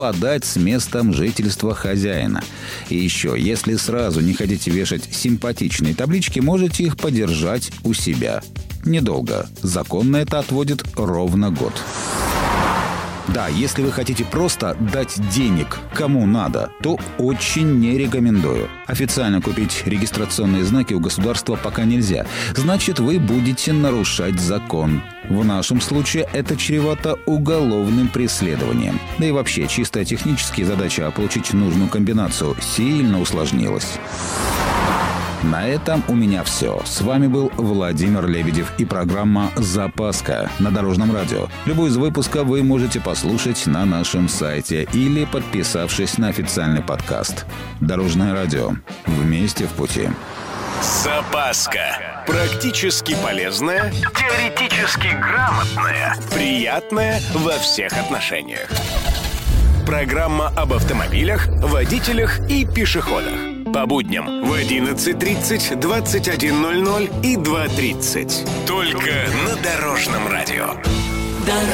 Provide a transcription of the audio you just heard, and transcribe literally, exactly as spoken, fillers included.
совпадать с местом жительства хозяина. И еще, если сразу не хотите вешать симпатичные таблички, можете их подержать у себя. Недолго. Закон на это отводит ровно год. Да, если вы хотите просто дать денег кому надо, то очень не рекомендую. Официально купить регистрационные знаки у государства пока нельзя. Значит, вы будете нарушать закон. В нашем случае это чревато уголовным преследованием. Да и вообще, чисто технически задача получить нужную комбинацию сильно усложнилась. На этом у меня все. С вами был Владимир Лебедев и программа «Запаска» на Дорожном радио. Любой из выпусков вы можете послушать на нашем сайте или подписавшись на официальный подкаст. Дорожное радио. Вместе в пути. Запаска. Практически полезная, теоретически грамотная, приятная во всех отношениях. Программа об автомобилях, водителях и пешеходах. По будням в одиннадцать тридцать, двадцать один ноль ноль и два тридцать. Только на Дорожном радио.